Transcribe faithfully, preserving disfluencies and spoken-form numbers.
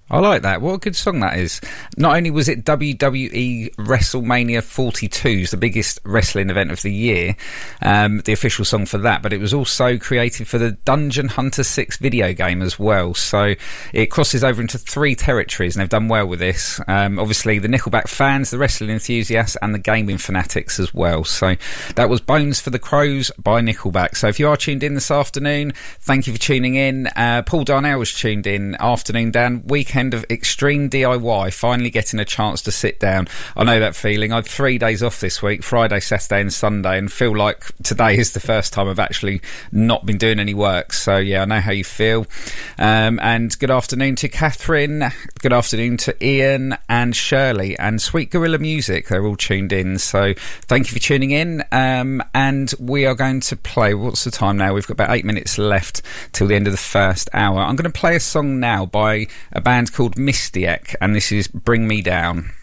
I like that. What a good song that is. Not only was it W W E WrestleMania forty-two, the biggest wrestling event of the year, um, the official song for that, but it was also created for the Dungeon Hunter six video game as well. So it crosses over into three territories, and they've done well with this. Um, obviously, the Nickelback fans, the wrestling enthusiasts, and the gaming fanatics as well. So that was Bones for the Crows by Nickelback. So if you are tuned in this afternoon, thank you for tuning in. Uh, Paul Darnell was tuned in. Afternoon, Dan. Weekend of extreme D I Y, finally getting a chance to sit down. I know that feeling. I had three days off this week, Friday, Saturday and Sunday, and feel like today is the first time I've actually not been doing any work. So yeah, I know how you feel. Um, and good afternoon to Catherine, good afternoon to Ian and Shirley and Sweet Gorilla Music. They're all tuned in, so thank you for tuning in. Um, and we are going to play, what's the time now? We've got about eight minutes left till the end of the first hour. I'm going to play a song now by a band called Mystiek, and this is Bring Me Down.